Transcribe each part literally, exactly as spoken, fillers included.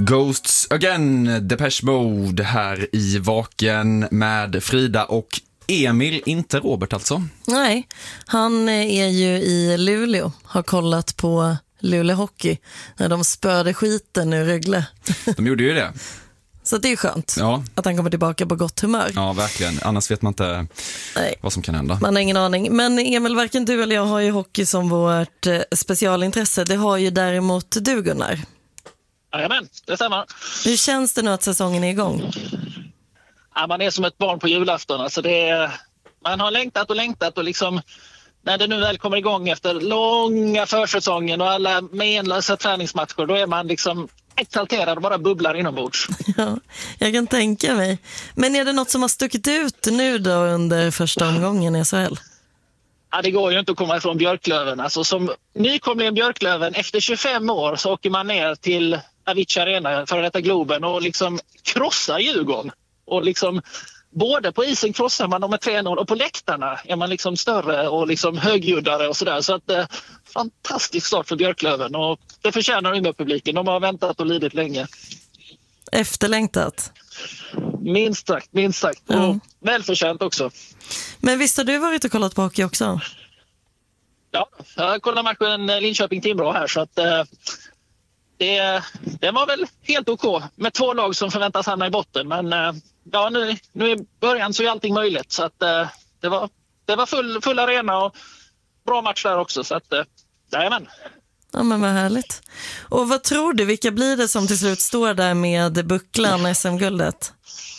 Ghosts Again, Depeche Mode här i Vaken med Frida och Emil, inte Robert alltså. Nej, han är ju i Luleå, har kollat på Luleå Hockey när de spörde skiten ur Rögle. De gjorde ju det. Så det är skönt ja. att han kommer tillbaka på gott humör. Ja, verkligen. Annars vet man inte Nej. vad som kan hända. Man har ingen aning. Men Emil, varken du eller jag har ju hockey som vårt eh, specialintresse. Det har ju däremot du, Gunnar. Jajamän, det stämmer. Hur känns det nu att säsongen är igång? Ja, man är som ett barn på julafton. Alltså det är, man har längtat och längtat och liksom när det nu väl kommer igång efter långa försäsongen och alla menlösa träningsmatcher, då är man liksom exalterad och bara bubblar inombords. Ja, jag kan tänka mig. Men är det något som har stuckit ut nu då under första omgången i S H L? Ja, det går ju inte att komma ifrån Björklöven. Alltså som nykomling Björklöven, efter tjugofem år så åker man ner till Avicii Arena, för detta Globen, och liksom krossar Djurgården. Och liksom både på isen krossar man dem med tre noll och på läktarna är man liksom större och liksom högljuddare och sådär. Så att eh, fantastisk start för Björklöven och det förtjänar Umeå-publiken. De har väntat och lidit länge. Efterlängtat. Minst sagt, minst sagt. Och mm. välförtjänt också. Men visst har du varit och kollat på hockey också? Ja, jag kollade matchen Linköping-Timrå här så att eh, det, det var väl helt okej med två lag som förväntas hamna i botten. Men eh, ja, nu, nu i början så är allting möjligt. Så att eh, det var, det var full, full arena och bra match där också. Så att, eh, jajamän. Ja, men vad härligt. Och vad tror du, vilka blir det som till slut står där med bucklan S M-guldet?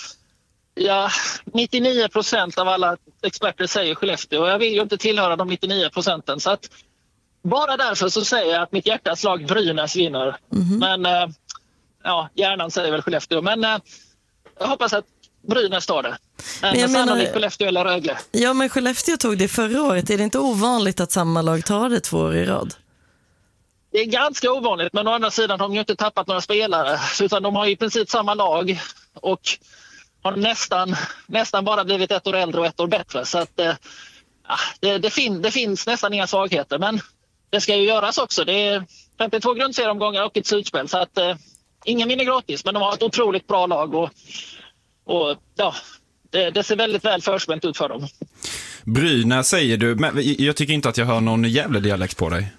Ja, nittionio procent av alla experter säger Skellefteå och jag vill ju inte tillhöra de nittionio procenten. Så att bara därför så säger jag att mitt hjärtas lag Brynäs vinner. Mm-hmm. Men äh, ja, hjärnan säger väl Skellefteå. Men äh, jag hoppas att Brynäs tar det. Men, men sannolikt menar... Skellefteå eller Rögle. Ja, men Skellefteå tog det förra året. Är det inte ovanligt att samma lag tar det två år i rad? Det är ganska ovanligt, men å andra sidan har de ju inte tappat några spelare. Utan de har i princip samma lag och har nästan, nästan bara blivit ett år äldre och ett år bättre. Så att, ja, det, det, fin, det finns nästan inga svagheter. Men det ska ju göras också. Det är femtiotvå grundserieomgångar och ett slutspel. Så att eh, ingen vinner gratis, men de har ett otroligt bra lag. Och, och ja, det, det ser väldigt väl förspänt ut för dem. Brynäs säger du, men jag tycker inte att jag hör någon jävla dialekt på dig.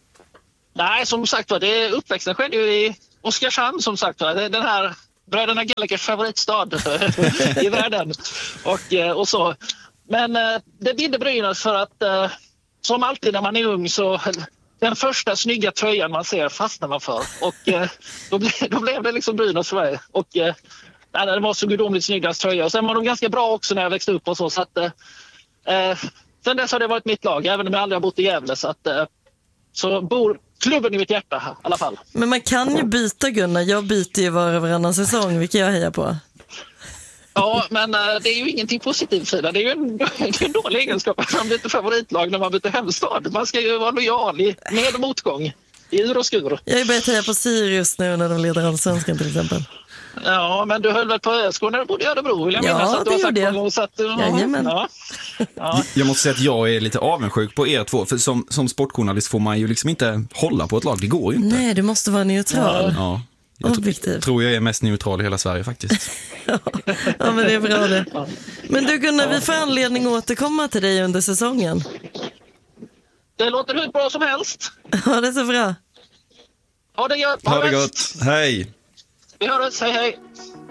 Nej, som sagt var, det uppväxten skedde ju i Oskarshamn som sagt var. Den här bröderna Gallagers favoritstad i världen. Och, och så. Men det bidde Brynäs för att som alltid när man är ung så den första snygga tröjan man ser fastnar man för. Och då, ble, då blev det liksom Brynäs för mig. Och nej, det var så gudomligt snyggast tröja. Och sen var de ganska bra också när jag växte upp och så. Så att, eh, sen dess har det varit mitt lag, även om jag aldrig har bott i Gävle. Så, att, eh, så bor klubben i mitt hjärta här, i alla fall. Men man kan ju byta, Gunnar. Jag byter ju var och varannan säsong, vilket jag hejar på. Ja, men äh, det är ju ingenting positivt, Frida. Det är ju en, en dålig egenskap att man byter favoritlag när man byter hemstad. Man ska ju vara lojal i med och motgång, i ur och skur. Jag är börjat heja på Sirius nu när de leder allsvenskan till exempel. Ja, men du höll väl på Öskål när du bodde i Örebro, vill jag minnas. Ja, att det du gjorde jag. Så att, Jajamän. Ja. Ja. Jag måste säga att jag är lite avundsjuk på er två. För som, som sportjournalist får man ju liksom inte hålla på ett lag. Det går ju inte. Nej, du måste vara neutral. Ja. Jag Objektiv. tror jag är mest neutral i hela Sverige faktiskt. ja. ja, men det är bra det. Men du Gunnar, vi får anledning att återkomma till dig under säsongen. Det låter hur bra som helst. Ja, det är så bra. Ha det gott. Ha det gott. Hej. Vi hörs. Hej, hej.